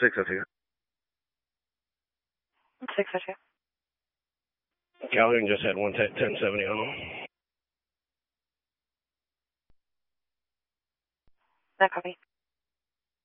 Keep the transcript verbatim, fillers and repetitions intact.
six oh two. six oh two. Calhoun just had one ten seventy on him. That copy.